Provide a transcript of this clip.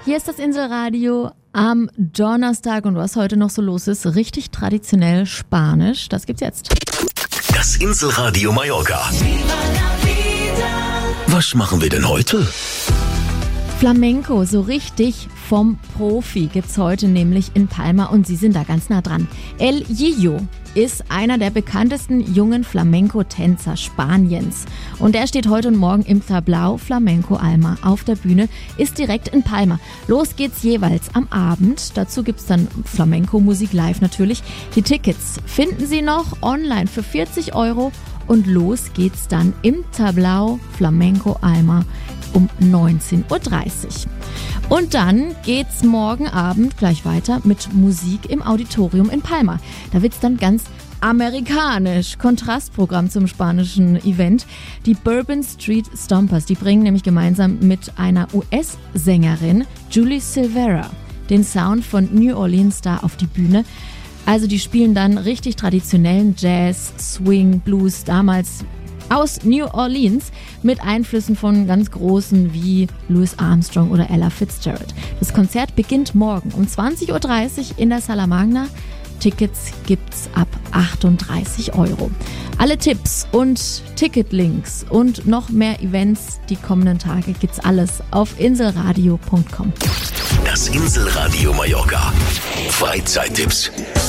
Hier ist das Inselradio am Donnerstag und was heute noch so los ist, richtig traditionell Spanisch. Das gibt's jetzt. Das Inselradio Mallorca. Was machen wir denn heute? Flamenco, so richtig vom Profi gibt's heute nämlich in Palma und Sie sind da ganz nah dran. El Gillo ist einer der bekanntesten jungen Flamenco-Tänzer Spaniens. Und der steht heute und morgen im Tablao Flamenco Alma auf der Bühne, ist direkt in Palma. Los geht's jeweils am Abend. Dazu gibt's dann Flamenco-Musik live natürlich. Die Tickets finden Sie noch online für 40 € und los geht's dann im Tablao Flamenco Alma um 19:30 Uhr. Und dann geht's morgen Abend gleich weiter mit Musik im Auditorium in Palma. Da wird's dann ganz amerikanisch. Kontrastprogramm zum spanischen Event. Die Bourbon Street Stompers, die bringen nämlich gemeinsam mit einer US-Sängerin, Julie Silvera, den Sound von New Orleans da auf die Bühne. Also die spielen dann richtig traditionellen Jazz, Swing, Blues, damals aus New Orleans mit Einflüssen von ganz Großen wie Louis Armstrong oder Ella Fitzgerald. Das Konzert beginnt morgen um 20:30 Uhr in der Sala Magna. Tickets gibt's ab 38 €. Alle Tipps und Ticketlinks und noch mehr Events die kommenden Tage gibt's alles auf inselradio.com. Das Inselradio Mallorca. Freizeittipps.